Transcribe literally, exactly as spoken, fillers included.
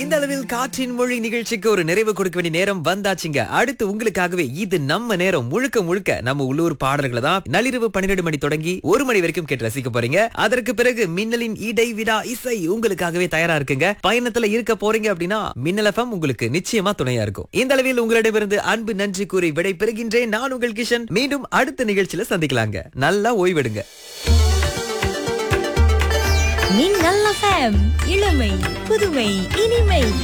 இந்த அளவில் காற்றின் மொழி நிகழ்ச்சிக்கு ஒரு நிறைவு கொடுக்க வேண்டிய நேரம் வந்தாச்சுங்க. அடுத்து உங்களுக்காகவே இது நம்ம நேரம் முழுக்க முழுக்க நம்ம உள்ளூர் பாடல்களை தான் நள்ளிரவு பன்னிரண்டு மணி தொடங்கி ஒரு மணி வரைக்கும் கேட்டு ரசிக்க போறீங்க. அதற்கு பிறகு மின்னலின் இடைவிடா இசை உங்களுக்காகவே தயாரா இருக்குங்க. பயணத்துல இருக்க போறீங்க அப்படின்னா மின்னல் எஃப்எம் உங்களுக்கு நிச்சயமா துணையா இருக்கும். இந்த அளவில் உங்களிடமிருந்து அன்பு நன்றி கூறி விடை பெறுகின்றேன். நான் உங்கள் கிஷன். மீண்டும் அடுத்த நிகழ்ச்சியில சந்திக்கலாங்க. நல்லா ஓய்வெடுங்க. மின்னல் எஃப்எம் இளமை புதுமை இனிமை.